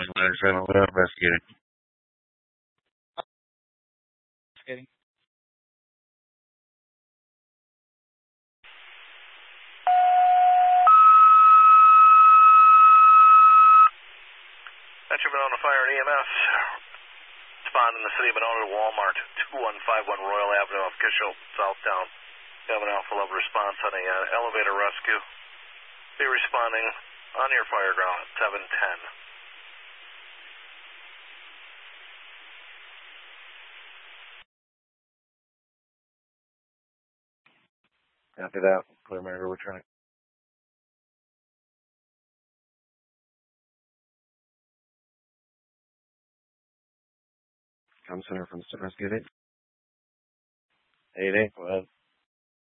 investigating. Investigating. Metro Monona Fire and EMS. Spawn in the city of Monona to Walmart, 2151 Royal Avenue off Kishel, Southtown. You have an Alpha Level response on a elevator rescue. Be responding on your fire ground at 710. After that, clear my we're trying to. Come center from investigating. 8-8, go ahead.